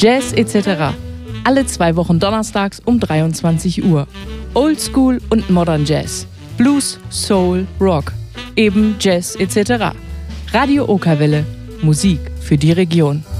Jazz etc. Alle 2 Wochen donnerstags um 23 Uhr. Oldschool und Modern Jazz. Blues, Soul, Rock. Eben Jazz etc. Radio Okerwelle. Musik für die Region.